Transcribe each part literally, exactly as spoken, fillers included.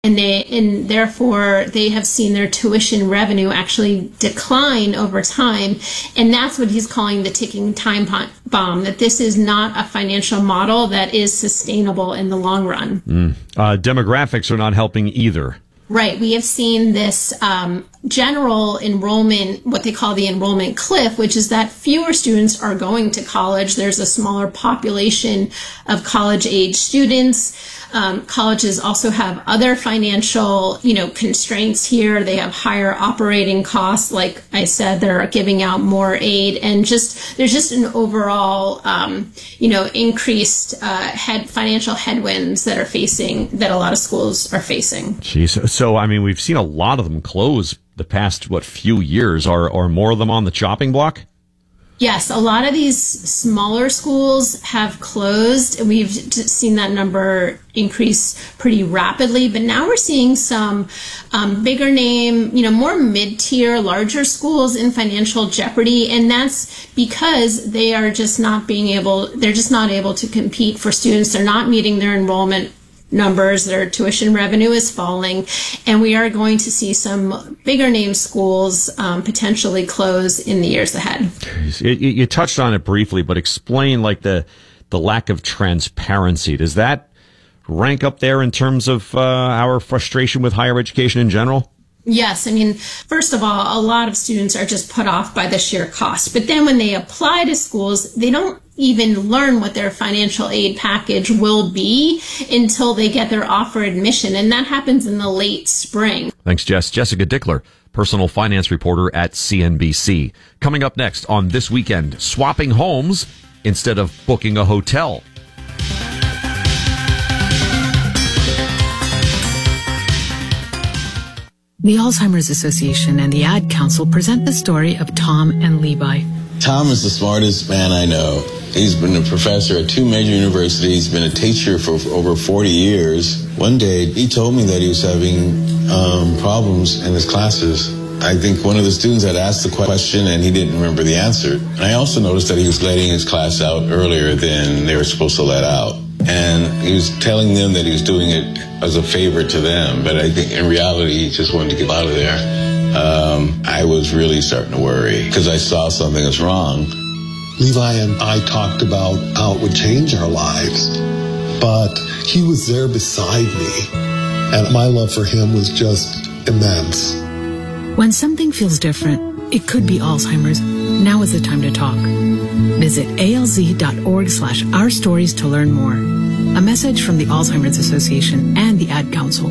And they, and therefore they have seen their tuition revenue actually decline over time. And that's what he's calling the ticking time bomb, that this is not a financial model that is sustainable in the long run. Mm. Uh, demographics are not helping either. Right. We have seen this um, general enrollment, what they call the enrollment cliff, which is that fewer students are going to college. There's a smaller population of college-age students. Um, colleges also have other financial, you know, constraints here. They have higher operating costs. Like I said, they're giving out more aid, and just there's just an overall, um, you know, increased uh, head financial headwinds that are facing that a lot of schools are facing. Jeez. So, I mean, we've seen a lot of them close the past, what, few years. Are, are more of them on the chopping block? Yes, a lot of these smaller schools have closed. We've seen that number increase pretty rapidly, but now we're seeing some um, bigger name, you know, more mid-tier, larger schools in financial jeopardy, and that's because they are just not being able, they're just not able to compete for students. They're not meeting their enrollment numbers, their tuition revenue is falling, and we are going to see some bigger name schools um, potentially close in the years ahead. You, you touched on it briefly, but explain like the the lack of transparency. Does that rank up there in terms of uh, our frustration with higher education in general? Yes. I mean, first of all, a lot of students are just put off by the sheer cost. But then when they apply to schools, they don't even learn what their financial aid package will be until they get their offer admission. And that happens in the late spring. Thanks, Jess. Jessica Dickler, personal finance reporter at C N B C. Coming up next on This Weekend, swapping homes instead of booking a hotel. The Alzheimer's Association and the Ad Council present the story of Tom and Levi. Tom is the smartest man I know. He's been a professor at two major universities, been a teacher for over forty years. One day, he told me that he was having um, problems in his classes. I think one of the students had asked the question and he didn't remember the answer. And I also noticed that he was letting his class out earlier than they were supposed to let out. And he was telling them that he was doing it as a favor to them, but I think in reality he just wanted to get out of there. Um, I was really starting to worry because I saw something was wrong. Levi and I talked about how it would change our lives, but he was there beside me, and my love for him was just immense. When something feels different, it could be Alzheimer's. Now is the time to talk. Visit alz.org slash our stories to learn more. A message from the Alzheimer's Association and the Ad Council.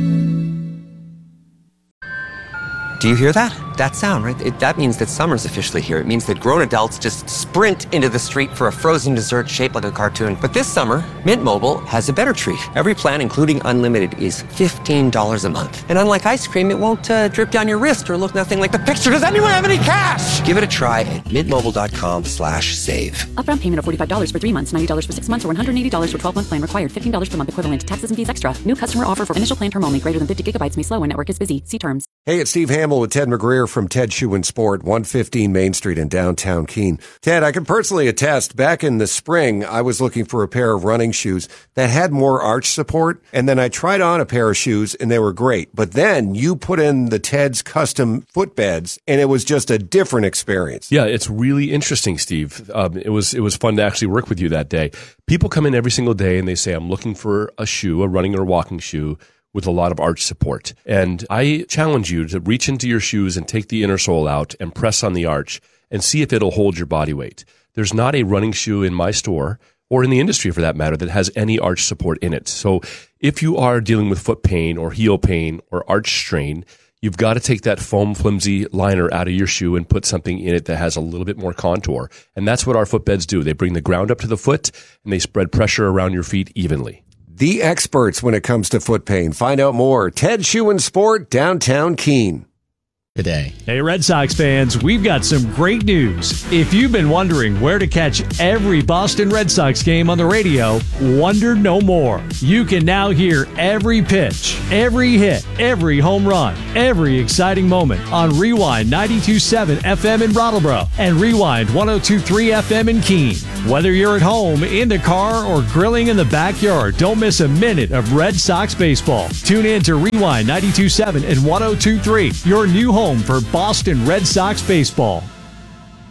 Do you hear that? That sound, right? It, that means that summer's officially here. It means that grown adults just sprint into the street for a frozen dessert shaped like a cartoon. But this summer, Mint Mobile has a better treat. Every plan, including unlimited, is fifteen dollars a month. And unlike ice cream, it won't uh, drip down your wrist or look nothing like the picture. Does anyone have any cash? Give it a try at mintmobile.com slash save. Upfront payment of forty-five dollars for three months, ninety dollars for six months, or one hundred eighty dollars for twelve-month plan required. fifteen dollars per month equivalent. Taxes and fees extra. New customer offer for initial plan term only. Greater than fifty gigabytes may slow when network is busy. See terms. Hey, it's Steve Hamill with Ted McGreer from Ted Shoe and Sport, one fifteen Main Street in downtown Keene. Ted, I can personally attest, back in the spring, I was looking for a pair of running shoes that had more arch support, and then I tried on a pair of shoes, and they were great. But then you put in the Ted's custom footbeds, and it was just a different experience. Yeah, it's really interesting, Steve. Um, it was it was fun to actually work with you that day. People come in every single day, and they say, I'm looking for a shoe, a running or walking shoe, with a lot of arch support. And I challenge you to reach into your shoes and take the inner sole out and press on the arch and see if it'll hold your body weight. There's not a running shoe in my store, or in the industry for that matter, that has any arch support in it. So if you are dealing with foot pain or heel pain or arch strain, you've got to take that foam flimsy liner out of your shoe and put something in it that has a little bit more contour. And that's what our footbeds do. They bring the ground up to the foot and they spread pressure around your feet evenly. The experts when it comes to foot pain. Find out more. Ted Shoe and Sport, downtown Keene. today. Hey, Red Sox fans, we've got some great news. If you've been wondering where to catch every Boston Red Sox game on the radio, wonder no more. You can now hear every pitch, every hit, every home run, every exciting moment on Rewind ninety-two point seven F M in Brattleboro and Rewind one oh two point three F M in Keene. Whether you're at home, in the car, or grilling in the backyard, don't miss a minute of Red Sox baseball. Tune in to Rewind ninety-two point seven and one oh two point three, your new home for Boston Red Sox baseball.